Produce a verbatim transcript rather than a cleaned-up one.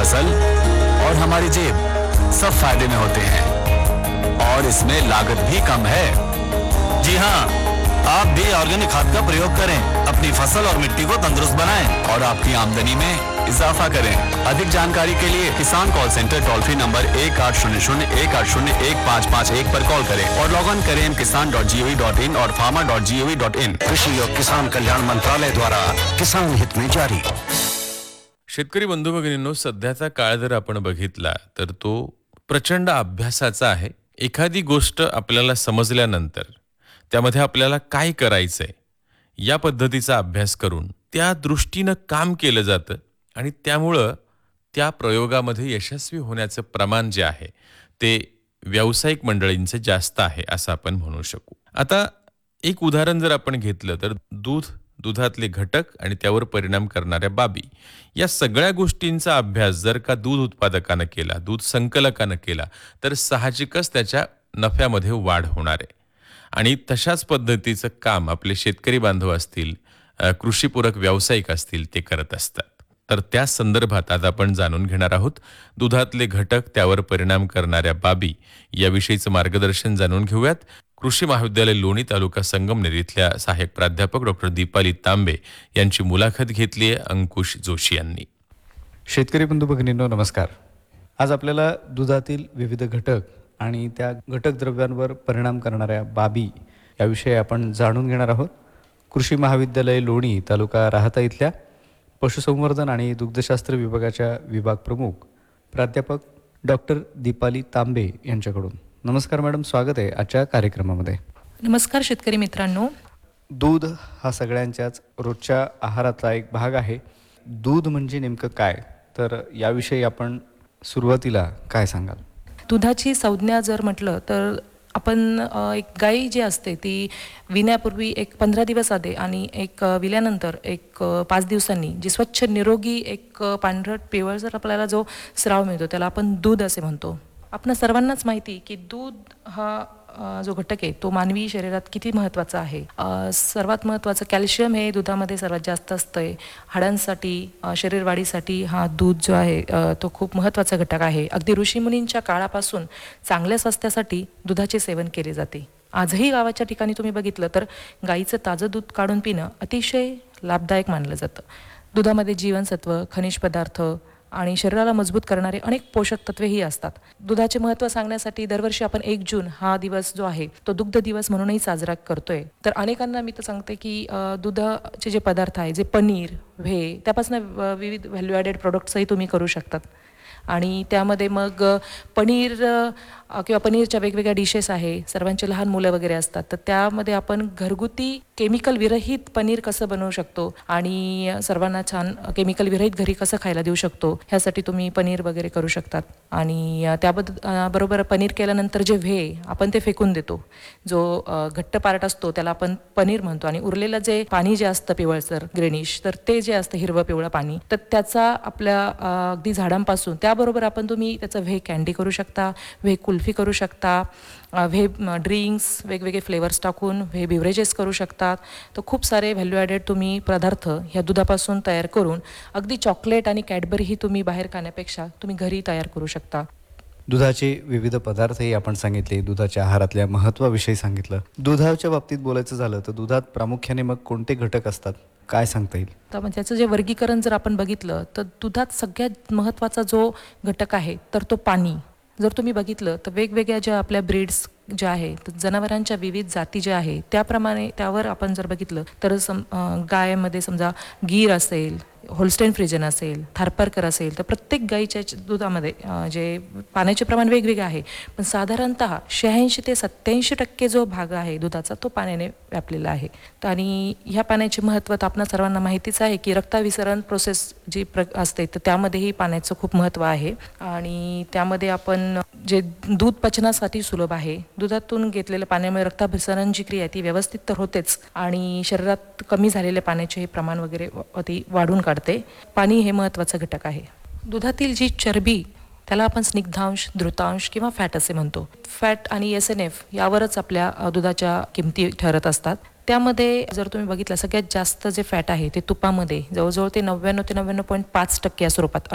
फसल और हमारी जेब सब फायदे में होते हैं और इसमें लागत भी कम है। जी हाँ, आप भी ऑर्गेनिक खाद का प्रयोग करें, अपनी फसल और मिट्टी को तंदुरुस्त बनाएं और आपकी आमदनी में इजाफा करें। अधिक जानकारी के लिए किसान call centre toll free number एक आठ शून्य शून्य एक आठ शून्य एक पाँच पाँच एक पर कॉल करें और लॉग ऑन करें किसान dot G O V dot in और farmer dot G O V dot in. कृषि और किसान कल्याण मंत्रालय द्वारा किसान हित में जारी। शेतकरी बंधू भगिनींनो, सध्याचा काळ जर आपण बघितला तर तो प्रचंड अभ्यासाचा आहे। एखादी गोष्ट आपल्याला समजल्यानंतर त्यामध्ये आपल्याला काय करायचंय या पद्धतीचा अभ्यास करून त्या दृष्टीनं काम केलं जातं आणि त्यामुळं त्या प्रयोगामध्ये यशस्वी होण्याचं प्रमाण जे आहे ते व्यावसायिक मंडळींचे जास्त आहे असं आपण म्हणू शकू। आता एक उदाहरण जर आपण घेतलं तर दूध, दुधातले घटक आणि त्यावर परिणाम करणाऱ्या बाबी या सगळ्या गोष्टींचा अभ्यास जर का दूध उत्पादकानं केला, दूध संकलकानं केला तर साहजिकच त्याच्या नफ्यामध्ये वाढ होणार आहे। आणि तशाच पद्धतीचं काम आपले शेतकरी बांधव असतील, कृषीपूरक व्यावसायिक असतील ते करत असतात। तर त्या संदर्भात आज आपण जाणून घेणार आहोत दुधातले घटक, त्यावर परिणाम करणाऱ्या बाबी याविषयीचं मार्गदर्शन जाणून घेऊयात। कृषी महाविद्यालय लोणी, तालुका संगमनेर इथल्या सहाय्यक प्राध्यापक डॉक्टर दीपाली तांबे यांची मुलाखत घेतली आहे अंकुश जोशी यांनी। शेतकरी बंधू भगिनींनो नमस्कार। आज आपल्याला दुधातील विविध घटक आणि त्या घटक द्रव्यांवर परिणाम करणाऱ्या बाबी याविषयी आपण जाणून घेणार आहोत। कृषी महाविद्यालय लोणी, तालुका राहता इथल्या पशुसंवर्धन आणि दुग्धशास्त्र विभागाच्या विभाग प्रमुख प्राध्यापक डॉक्टर दीपाली तांबे यांच्याकडून। नमस्कार मॅडम, स्वागत आहे आजच्या कार्यक्रमामध्ये। नमस्कार शेतकरी मित्रांनो। दूध हा सगळ्यांच्याच रोजच्या आहारातला एक भाग आहे। दूध म्हणजे नेमकं काय, तर याविषयी आपण सुरुवातीला काय सांगाल? दुधाची संज्ञा जर म्हटलं तर आपण एक गाय जी असते ती विण्यापूर्वी एक पंधरा दिवस आधी आणि एक विल्यानंतर एक पाच दिवसांनी जी स्वच्छ निरोगी एक पांढरट पिवळसर आपल्याला जो स्राव मिळतो त्याला आपण दूध असे म्हणतो। आपणा सर्वांनाच माहिती की दूध हा जो घटक आहे तो मानवी शरीरात किती महत्त्वाचा आहे। सर्वात महत्त्वाचं कॅल्शियम हे दुधामध्ये सर्वात जास्त असतंय। हाडांसाठी, शरीर वाढीसाठी हा दूध जो आहे तो खूप महत्त्वाचा घटक आहे। अगदी ऋषीमुनींच्या काळापासून चांगल्या स्वास्थ्यासाठी दुधाचे सेवन केले जाते। आजही गावाच्या ठिकाणी तुम्ही बघितलं तर गाईचं ताजं दूध काढून पिणं अतिशय लाभदायक मानलं जातं। दुधामध्ये जीवनसत्व, खनिज पदार्थ आणि शरीराला मजबूत करणारे अनेक पोषक तत्वेही असतात। दुधाचे महत्त्व सांगण्यासाठी दरवर्षी आपण एक जून हा दिवस जो आहे तो दुग्ध दिवस म्हणूनही साजरा करतोय। तर अनेकांना मी तर सांगते की दुधाचे जे पदार्थ आहे, जे पनीर, व्हे, त्यापासून विविध व्हॅल्यू ॲडेड प्रोडक्ट्सही तुम्ही करू शकतात। आणि त्यामध्ये मग पनीर किंवा पनीरच्या वेगवेगळ्या डिशेस आहे। सर्वांचे लहान मुलं वगैरे असतात तर त्यामध्ये आपण घरगुती केमिकल विरहित पनीर कसं बनवू शकतो आणि सर्वांना छान केमिकल विरहित घरी कसं खायला देऊ शकतो ह्यासाठी तुम्ही पनीर वगैरे करू शकतात। आणि त्याबद्दल बरोबर पनीर केल्यानंतर जे व्हे आपण ते फेकून देतो, जो घट्ट पार्ट असतो त्याला आपण पनीर म्हणतो आणि उरलेलं जे पाणी जे असतं पिवळसर ग्रेनिश तर ते जे असतं हिरवं पिवळं पाणी तर त्याचा आपल्या अगदी झाडांपासून त्याबरोबर आपण तुम्ही त्याचं व्हे कॅन्डी करू शकता, व्हे कुल्फी करू शकता, व्हे ड्रिंक्स वेगवेगळे फ्लेवर्स टाकून व्हे बिव्हरेजेस करू शकतात। तर खूप सारे व्हॅल्यू ॲडेड तुम्ही पदार्थ ह्या दुधापासून तयार करून अगदी चॉकलेट आणि कॅडबरी ही तुम्ही बाहेर खाण्यापेक्षा तुम्ही घरी तयार करू शकता। दुधाचे विविध पदार्थही आपण सांगितले, दुधाच्या आहारातल्या महत्त्वाविषयी सांगितलं। दुधाच्या बाबतीत बोलायचं झालं तर दुधात प्रामुख्याने मग कोणते घटक असतात, काय सांगता येईल? तर म्हणजे त्याचं जे वर्गीकरण जर आपण बघितलं तर दुधात सगळ्यात महत्त्वाचा जो घटक आहे तर तो पाणी। जर तुम्ही बघितलं तर वेगवेगळ्या ज्या आपल्या ब्रीड्स ज्या आहे तर जनावरांच्या विविध जाती ज्या आहे त्याप्रमाणे त्यावर आपण जर बघितलं तर सम गायमध्ये समजा गीर असेल, होल्स्टेन फ्रिजन असेल, थारपारकर असेल तर प्रत्येक गाईच्या दुधामध्ये जे पाण्याचे प्रमाण वेगवेगळे आहे पण साधारणतः शहाऐंशी ते सत्त्याऐंशी टक्के जो भाग आहे दुधाचा तो पाण्याने व्यापलेला आहे। तर आणि ह्या पाण्याचे महत्त्व तर आपणा सर्वांना माहितीच आहे की रक्ताभिसरण प्रोसेस जी प्र असते तर त्यामध्येही पाण्याचं खूप महत्त्व आहे। आणि त्यामध्ये आपण जे दूध पचनासाठी सुलभ आहे, दुधातून घेतलेल्या पाण्यामुळे रक्ताभिसरण जी क्रिया ती व्यवस्थित तर होतेच आणि शरीरात कमी झालेले पाण्याचे प्रमाण वगैरे ती वाढून काढते। पाणी हे महत्त्वाचा घटक आहे। दुधातील जी चरबी त्याला आपण स्निग्धांश, द्रुतांश किंवा फॅट असे म्हणतो। फॅट आणि एस एन एफ यावरच आपल्या दुधाच्या किमती ठरत असतात। त्यामध्ये जर तुम्ही बघितलं सगळ्यात जास्त जे फॅट आहे ते तुपामध्ये जवळजवळ ते नव्याण्णव ते नव्याण्णव पॉईंट पाच टक्के या स्वरूपात